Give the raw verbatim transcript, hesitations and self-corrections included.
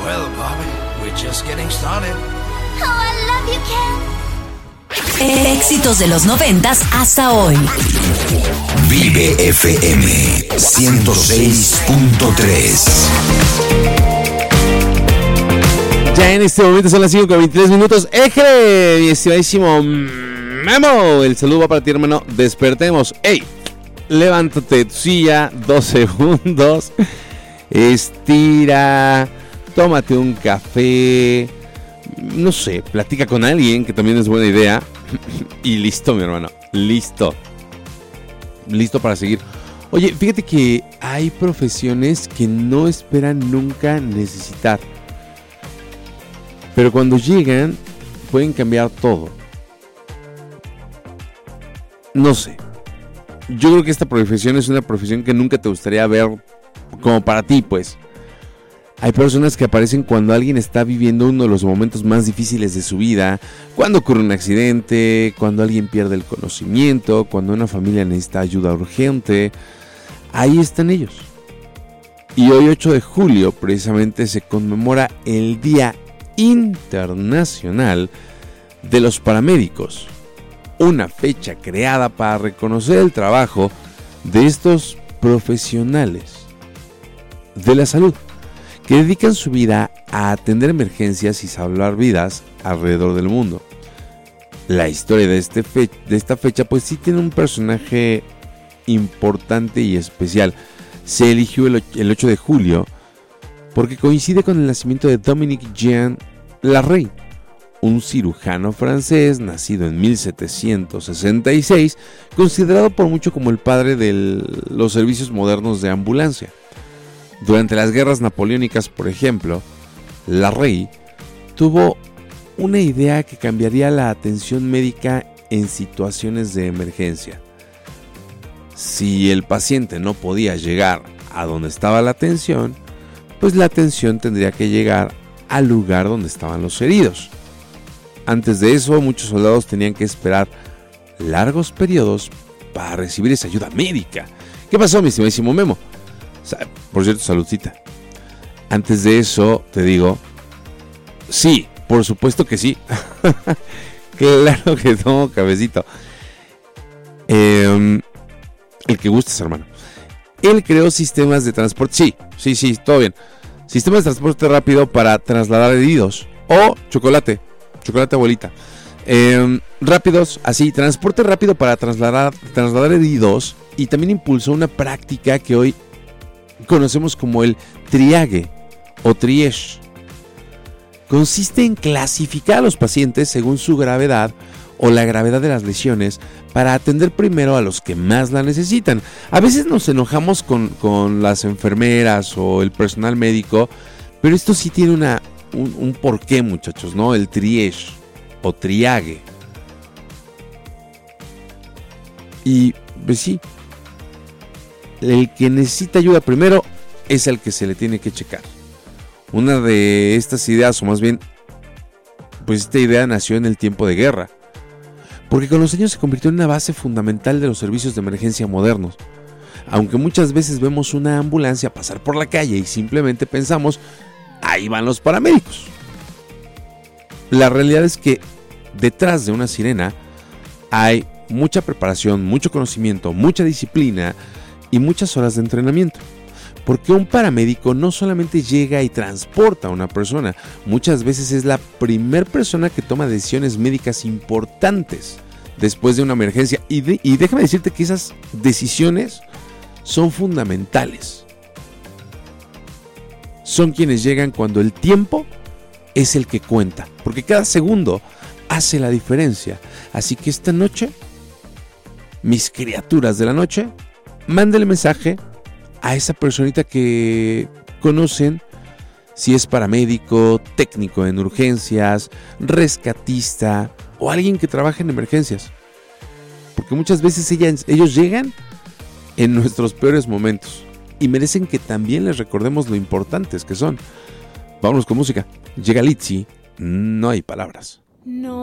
Well, Bobby, we're just getting started. Oh, I love you, Ken. Éxitos de los noventas hasta hoy. Vive F M ciento seis punto tres. Ya en este momento son las cinco con veintitrés minutos. ¡Eje! Mi estimadísimo Memo. El saludo va para ti, hermano. Despertemos. ¡Ey! Levántate de tu silla. Dos segundos. Estira. Tómate un café. No sé, platica con alguien, que también es buena idea. Y listo, mi hermano. Listo. Listo para seguir. Oye, fíjate que hay profesiones que no esperan nunca necesitar. Pero cuando llegan, pueden cambiar todo. No sé. Yo creo que esta profesión es una profesión que nunca te gustaría ver como para ti, pues. Hay personas que aparecen cuando alguien está viviendo uno de los momentos más difíciles de su vida, cuando ocurre un accidente, cuando alguien pierde el conocimiento, cuando una familia necesita ayuda urgente. Ahí están ellos. Y hoy, ocho de julio, precisamente se conmemora el Día Internacional de los Paramédicos. Una fecha creada para reconocer el trabajo de estos profesionales de la salud, que dedican su vida a atender emergencias y salvar vidas alrededor del mundo. La historia de, este fe- de esta fecha pues sí tiene un personaje importante y especial. Se eligió el, el ocho de julio porque coincide con el nacimiento de Dominique Jean Larrey, un cirujano francés nacido en mil setecientos sesenta y seis, considerado por mucho como el padre de los servicios modernos de ambulancia. Durante las guerras napoleónicas, por ejemplo, Larrey tuvo una idea que cambiaría la atención médica en situaciones de emergencia. Si el paciente no podía llegar a donde estaba la atención, pues la atención tendría que llegar al lugar donde estaban los heridos. Antes de eso, muchos soldados tenían que esperar largos periodos para recibir esa ayuda médica. ¿Qué pasó, mi estimadísimo Memo? Por cierto, saludcita. Antes de eso, te digo, sí, por supuesto que sí. Claro que tomo cabecito. Eh, el que gustes, hermano. Él creó sistemas de transporte. Sí, sí, sí, todo bien. Sistemas de transporte rápido para trasladar heridos. O chocolate. Chocolate abuelita. Eh, rápidos, así, transporte rápido para trasladar, trasladar heridos. Y también impulsó una práctica que hoy conocemos como el triage o triage. Consiste en clasificar a los pacientes según su gravedad o la gravedad de las lesiones para atender primero a los que más la necesitan. A veces nos enojamos con, con las enfermeras o el personal médico, pero esto sí tiene una, un, un porqué, muchachos, ¿no? El triage o triage. Y pues sí, el que necesita ayuda primero es el que se le tiene que checar. Una de estas ideas, o más bien, pues esta idea nació en el tiempo de guerra, porque con los años se convirtió en una base fundamental de los servicios de emergencia modernos. Aunque muchas veces vemos una ambulancia pasar por la calle y simplemente pensamos, ahí van los paramédicos. La realidad es que detrás de una sirena hay mucha preparación, mucho conocimiento, mucha disciplina y muchas horas de entrenamiento. Porque un paramédico no solamente llega y transporta a una persona, muchas veces es la primer persona que toma decisiones médicas importantes después de una emergencia. Y, de, y déjame decirte que esas decisiones son fundamentales. Son quienes llegan cuando el tiempo es el que cuenta, porque cada segundo hace la diferencia. Así que esta noche, mis criaturas de la noche, mándenle mensaje a esa personita que conocen, si es paramédico, técnico en urgencias, rescatista o alguien que trabaja en emergencias. Porque muchas veces ellas, ellos llegan en nuestros peores momentos y merecen que también les recordemos lo importantes que son. Vámonos con música. Llega Litzy, no hay palabras. No.